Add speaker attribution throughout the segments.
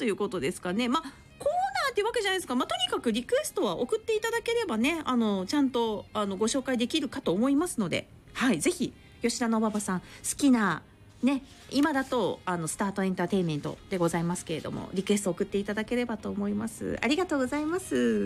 Speaker 1: ということですかね。コーナーっていうわけじゃないですか。とにかくリクエストは送っていただければね、ちゃんとご紹介できるかと思いますので、はい、ぜひ吉田のおばばさん好きなね、今だとスタートエンターテインメントでございますけれども、リクエスト送っていただければと思います。ありがとうございます。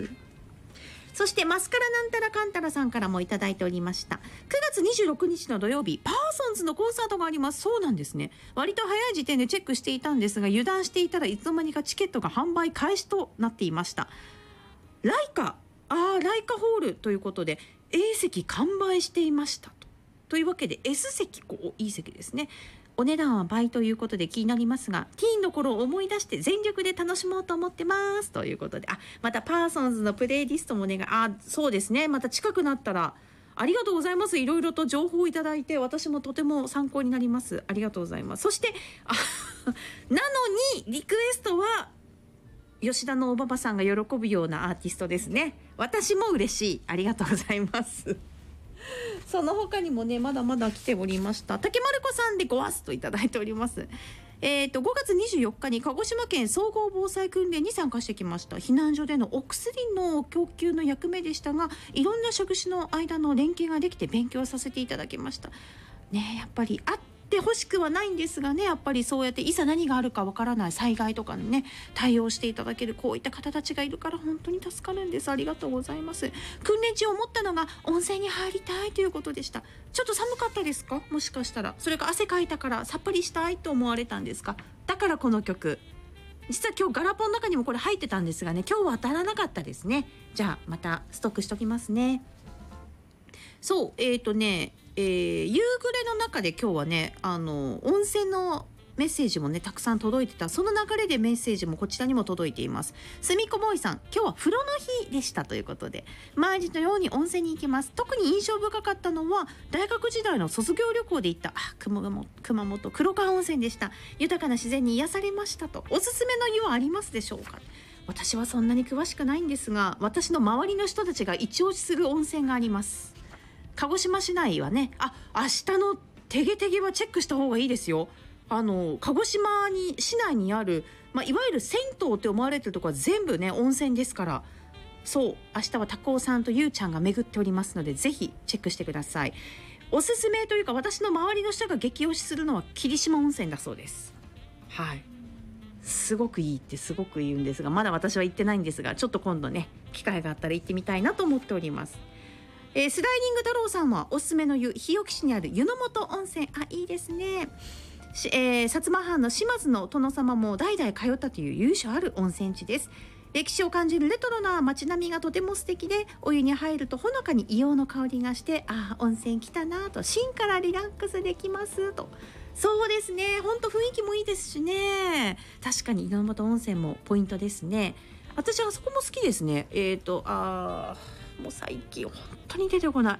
Speaker 1: そしてマスカラなんたらかんたらさんからもいただいておりました。9月26日の土曜日、パーソンズのコンサートがあります。そうなんですね。割と早い時点でチェックしていたんですが、油断していたらいつの間にかチケットが販売開始となっていました。ライカホールということで A 席完売していましたというわけで S 席、いい席ですね。お値段は倍ということで気になりますが、ティーンの頃を思い出して全力で楽しもうと思ってますということで、またパーソンズのプレイリストもね、そうですね、また近くなったら、ありがとうございます。いろいろと情報をいただいて、私もとても参考になります。ありがとうございます。そしてなのにリクエストは吉田のおばばさんが喜ぶようなアーティストですね。私も嬉しい。ありがとうございますその他にもね、まだまだ来ておりました。竹丸子さんでごわすといただいております。5月24日に鹿児島県総合防災訓練に参加してきました。避難所でのお薬の供給の役目でしたが、いろんな職種の間の連携ができて勉強させていただきましたね。やっぱりあってほしくはないんですがね、やっぱりそうやっていざ何があるかわからない災害とかにね、対応していただけるこういった方たちがいるから本当に助かるんです。ありがとうございます。訓練中思ったのが温泉に入りたいということでした。ちょっと寒かったですか？もしかしたらそれか汗かいたからさっぱりしたいと思われたんですか？だからこの曲、実は今日ガラポンの中にもこれ入ってたんですがね、今日は当たらなかったですね。じゃあまたストックしときますね。そう、夕暮れの中で今日はね、温泉のメッセージもねたくさん届いてた。その流れでメッセージもこちらにも届いています。すみこボーイさん、今日は風呂の日でしたということで、毎日のように温泉に行きます。特に印象深かったのは大学時代の卒業旅行で行った熊本黒川温泉でした。豊かな自然に癒されましたと。おすすめの湯はありますでしょうか？私はそんなに詳しくないんですが、私の周りの人たちが一押しする温泉があります。鹿児島市内はね、明日のてげてげはチェックした方がいいですよ。鹿児島市内にある、いわゆる銭湯って思われてるところは全部ね温泉ですから、そう明日はタコさんとゆうちゃんが巡っておりますので、ぜひチェックしてください。おすすめというか、私の周りの人が激推しするのは霧島温泉だそうです。はい、すごくいいってすごく言うんですが、まだ私は行ってないんですが、ちょっと今度ね機会があったら行ってみたいなと思っております。スライディング太郎さんはおすすめの湯、日置市にある湯の本温泉、いいですね。薩摩藩の島津の殿様も代々通ったという由緒ある温泉地です。歴史を感じるレトロな街並みがとても素敵で、お湯に入るとほのかに硫黄の香りがして、温泉来たなと芯からリラックスできますと。そうですね、ほんと雰囲気もいいですしね。確かに湯の本温泉もポイントですね。私はそこも好きですね。もう最近本当に出てこない。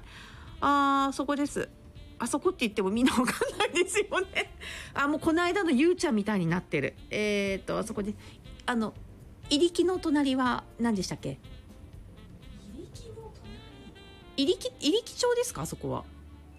Speaker 1: そこです。あそこって言ってもみんなわかんないですよね。もうこの間のゆうちゃんみたいになってる。あそこで入り木の隣は何でしたっけ？入り木町ですか？あそこは。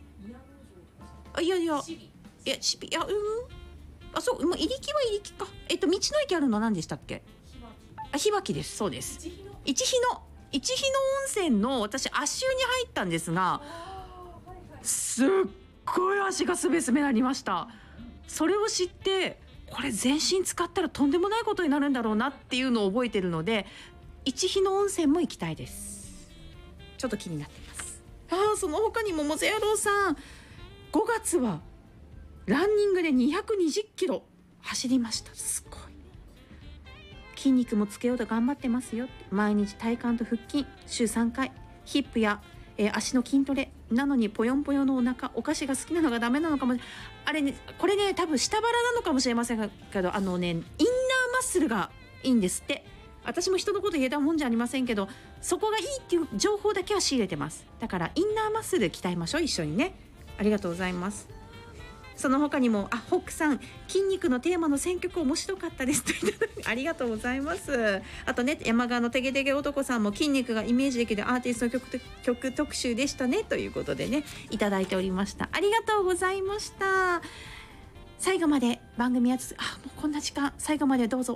Speaker 1: そう、入り木は入り木か。道の駅あるの何でしたっけ？ひばきです。そうです。一日野温泉の私足湯に入ったんですが、すっごい足がすべすべなりました。それを知って、これ全身使ったらとんでもないことになるんだろうなっていうのを覚えてるので、一日野温泉も行きたいです。ちょっと気になっています。その他にももぜやろうさん、5月はランニングで220キロ走りました。すごい。筋肉もつけようと頑張ってますよ。毎日体幹と腹筋週3回、ヒップや、足の筋トレなのにぽよんぽよのお腹、お菓子が好きなのがダメなのかも。これね多分下腹なのかもしれませんけど、インナーマッスルがいいんですって。私も人のこと言えたもんじゃありませんけど、そこがいいっていう情報だけは仕入れてます。だからインナーマッスル鍛えましょう、一緒にね。ありがとうございます。その他にもホックさん、筋肉のテーマの選曲面白かったですといただいて、ありがとうございます。あとね、山川のてげてげ男さんも筋肉がイメージできるアーティストの曲特集でしたねということでね、いただいておりました。ありがとうございました。最後まで番組はもうこんな時間、最後までどうぞ